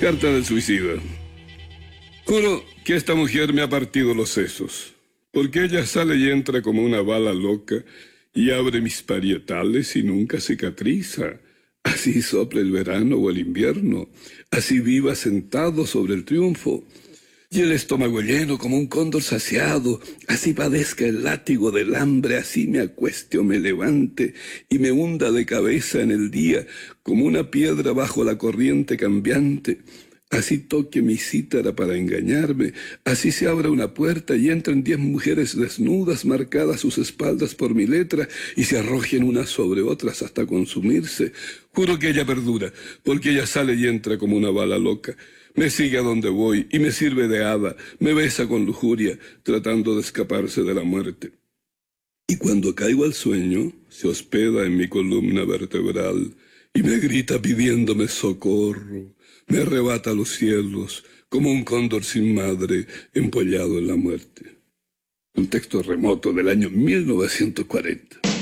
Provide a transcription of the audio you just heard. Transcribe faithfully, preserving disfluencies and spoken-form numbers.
Carta del suicida. Juro que esta mujer me ha partido los sesos, porque ella sale y entra como una bala loca y abre mis parietales y nunca cicatriza. Así sople el verano o el invierno, así viva sentado sobre el triunfo, y el estómago lleno como un cóndor saciado, así padezca el látigo del hambre, así me acueste o me levante y me hunda de cabeza en el día como una piedra bajo la corriente cambiante. Así toque mi cítara para engañarme, así se abra una puerta y entren diez mujeres desnudas, marcadas sus espaldas por mi letra, y se arrojen unas sobre otras hasta consumirse. Juro que ella perdura, porque ella sale y entra como una bala loca. Me sigue a donde voy y me sirve de hada, me besa con lujuria, tratando de escaparse de la muerte. Y cuando caigo al sueño, se hospeda en mi columna vertebral y me grita pidiéndome socorro. Me arrebata los cielos como un cóndor sin madre empollado en la muerte. Un texto remoto del año mil novecientos cuarenta.